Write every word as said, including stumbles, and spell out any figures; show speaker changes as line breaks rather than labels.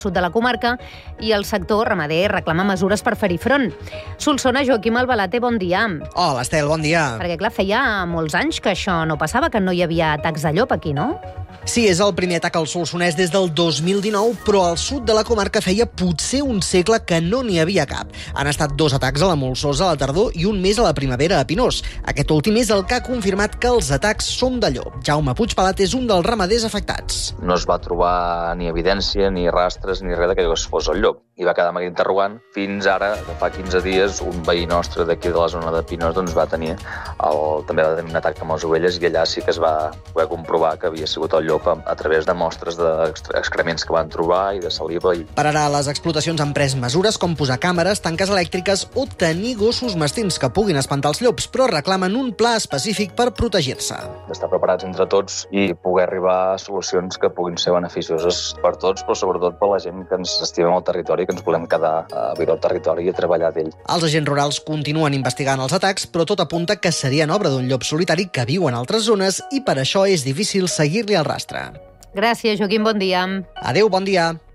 sud de la comarca i el sector ramader reclama mesures per fer-hi front. Solsona, Joaquim Albalate, bon dia.
Hola, Estel, bon dia.
Perquè, clar, feia molts anys que això no passava, que no hi havia atacs de llop aquí, no?
Sí, és el primer atac al Solsonès des del dos mil dinou, però al sud de la comarca feia potser un segle que no n'hi havia cap. Han estat dos atacs a la Molsosa a la tardor i un més a la primavera a Pinós. Aquest últim és el que ha confirmat que els atacs són de llop. Jaume Puigpelat és un dels ramaders afectats.
No es va trobar ni evidència, ni rastres, ni res de que fos el llop. I va quedar amb aquest interrogant fins ara, que fa quinze dies, un veí nostre d'aquí de la zona de Pinós doncs, va tenir el, també va tenir un atac amb les ovelles i allà sí que es va poder comprovar que havia sigut el llop a, a través de mostres d'excrements que van trobar i de saliva. I...
Per ara, les explotacions han pres mesures com posar càmeres, tanques elèctriques o tenir gossos mastins que puguin espantar els llops, però reclamen un pla específic per protegir-se.
Estar preparats entre tots i poder arribar a solucions que puguin ser beneficioses per tots, però sobretot per la gent que ens estimem el territori, que ens volem quedar a viure al territori i a treballar d'ell.
Els agents rurals continuen investigant els atacs, però tot apunta que serien obra d'un llop solitari que viu en altres zones i per això és difícil seguir-li el rastre.
Gràcies, Joaquim, bon dia.
Adéu, bon dia.